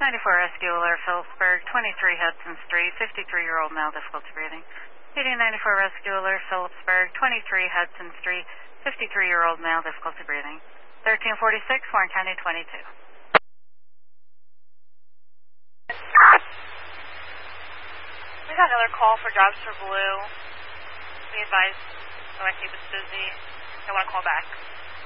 94 Rescue Alert, Phillipsburg, 23 Hudson Street, 53-year-old male, difficulty breathing. PD 94 Rescue Alert, Phillipsburg, 23 Hudson Street, 53-year-old male, difficulty breathing. 1346, Warren County 22. We got another call for jobs for Blue. We advised OIC was busy. They want to call back.